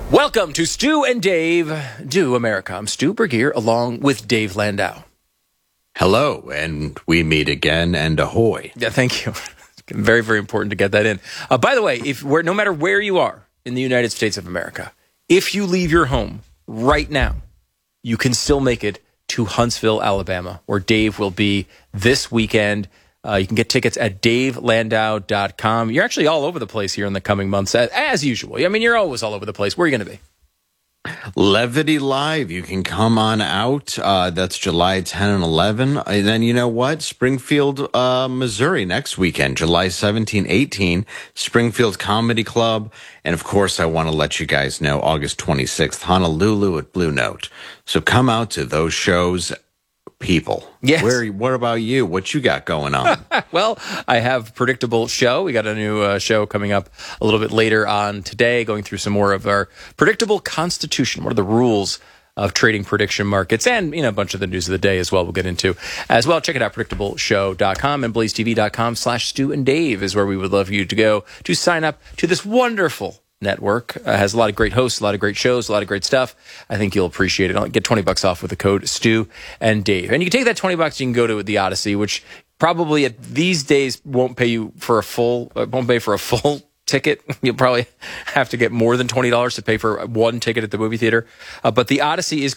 Welcome to Stu and Dave Do America. I'm Stu Bergier along with Dave Landau. Hello, and we meet again, and ahoy. Yeah, thank you. Very, very important to get that in. By the way, no matter where you are in the United States of America, if you leave your home right now, you can still make it to Huntsville, Alabama, where Dave will be this weekend. You can get tickets at davelandau.com. You're actually all over the place here in the coming months, as usual. I mean, you're always all over the place. Where are you going to be? Levity Live. You can come on out. That's July 10 and 11. And then you know what? Springfield, Missouri next weekend, July 17, 18, Springfield Comedy Club. And of course, I want to let you guys know August 26th, Honolulu at Blue Note. So come out to those shows. People. Yes. What about you? What you got going on? Well, I have Predictable Show. We got a new show coming up a little bit later on today, going through some more of our Predictable Constitution. What are the rules of trading prediction markets? And, a bunch of the news of the day as well we'll get into as well. Check it out, predictableshow.com, and blazetv.com/Stu and Dave is where we would love you to go to sign up to this wonderful network. Has a lot of great hosts, a lot of great shows, a lot of great stuff. I think you'll appreciate it. I'll get $20 off with the code Stu and Dave. And you can take that $20, you can go to the Odyssey, which probably at these days won't pay for a full ticket. You'll probably have to get more than $20 to pay for one ticket at the movie theater. But the Odyssey is